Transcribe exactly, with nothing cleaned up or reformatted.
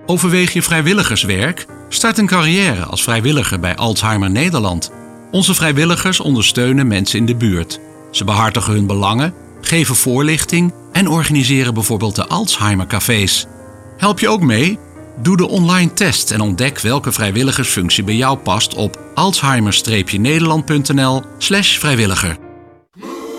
Overweeg je vrijwilligerswerk? Start een carrière als vrijwilliger bij Alzheimer Nederland. Onze vrijwilligers ondersteunen mensen in de buurt. Ze behartigen hun belangen, geven voorlichting en organiseren bijvoorbeeld de Alzheimer-cafés. Help je ook mee? Doe de online test en ontdek welke vrijwilligersfunctie bij jou past op alzheimer-nederland punt n l slash vrijwilliger.